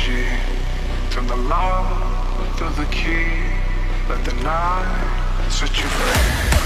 energy. Turn the lock through the key. Let the night set you free.